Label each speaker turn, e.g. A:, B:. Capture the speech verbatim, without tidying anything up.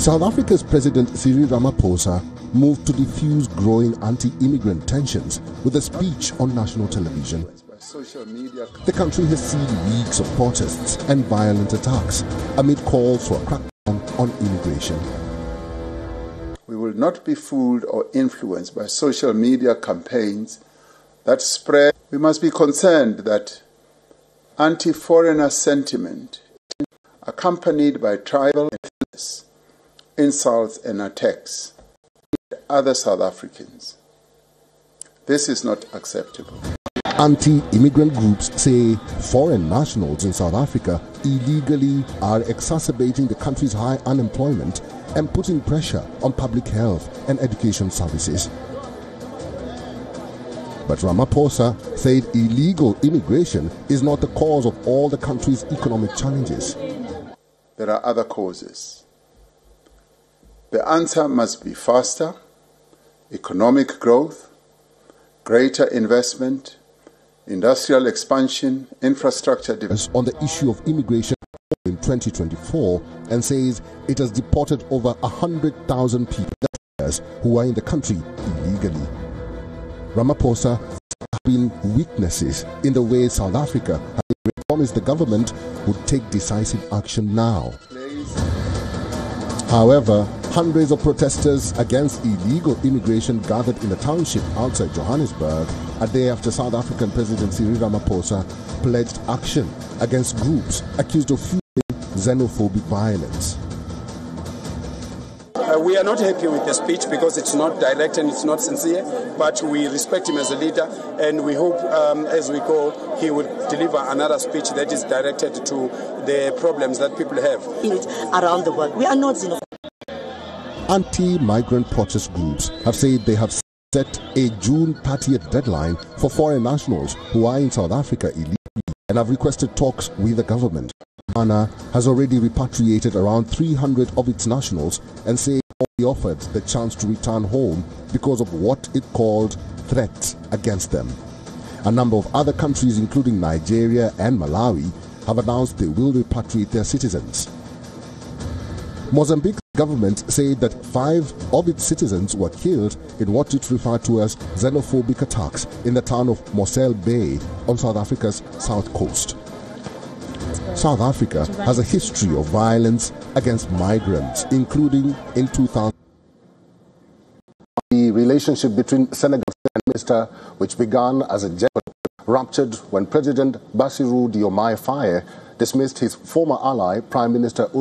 A: South Africa's President Cyril Ramaphosa moved to diffuse growing anti-immigrant tensions with a speech on national television. The country has seen weeks of protests and violent attacks amid calls for a crackdown on immigration.
B: We will not be fooled or influenced by social media campaigns that spread. We must be concerned that anti-foreigner sentiment, accompanied by tribal insults and attacks on other South Africans. This is not acceptable.
A: Anti-immigrant groups say foreign nationals in South Africa illegally are exacerbating the country's high unemployment and putting pressure on public health and education services. But Ramaphosa said illegal immigration is not the cause of all the country's economic challenges.
B: There are other causes. The answer must be faster economic growth, greater investment, industrial expansion, infrastructure development.
A: On the issue of immigration in twenty twenty-four and says it has deported over one hundred thousand people who are in the country illegally. Ramaphosa have been weaknesses in the way South Africa has promised the government would take decisive action now. However, hundreds of protesters against illegal immigration gathered in a township outside Johannesburg a day after South African President Cyril Ramaphosa pledged action against groups accused of fueling xenophobic violence.
C: Uh, we are not happy with the speech because it's not direct and it's not sincere, but we respect him as a leader, and we hope um, as we go he will deliver another speech that is directed to the problems that people have
D: around the world. We are not xenophobic.
A: Anti-migrant protest groups have said they have set a June thirtieth deadline for foreign nationals who are in South Africa illegally and have requested talks with the government. Ghana has already repatriated around three hundred of its nationals and say they offered the chance to return home because of what it called threats against them. A number of other countries, including Nigeria and Malawi, have announced they will repatriate their citizens. Mozambique's government said that five of its citizens were killed in what it referred to as xenophobic attacks in the town of Mossel Bay on South Africa's south coast. South Africa has a history of violence against migrants, including in two thousand. The relationship between Senegal and Minister, which began as a jeopardy, ruptured when President Bassirou Diomaye Faye dismissed his former ally, Prime Minister